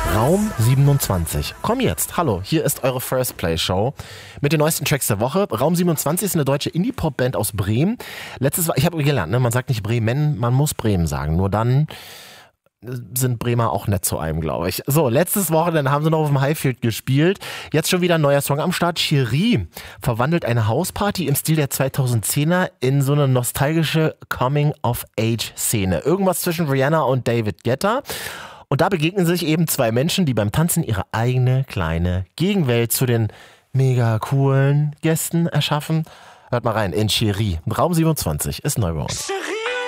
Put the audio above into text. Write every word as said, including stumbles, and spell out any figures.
Raum siebenundzwanzig. Komm jetzt, hallo, hier ist eure First Play Show mit den neuesten Tracks der Woche. Raum siebenundzwanzig ist eine deutsche Indie-Pop-Band aus Bremen. Letztes, ich habe gelernt, ne, man sagt nicht Bremen, man muss Bremen sagen. Nur dann sind Bremer auch nett zu einem, glaube ich. So, letztes Wochenende haben sie noch auf dem Highfield gespielt. Jetzt schon wieder ein neuer Song am Start. Cherie verwandelt eine Hausparty im Stil der zweitausendzehner in so eine nostalgische Coming-of-Age-Szene. Irgendwas zwischen Rihanna und David Guetta. Und da begegnen sich eben zwei Menschen, die beim Tanzen ihre eigene kleine Gegenwelt zu den mega coolen Gästen erschaffen. Hört mal rein in Cherie. Raum siebenundzwanzig ist neu bei uns. Cherie!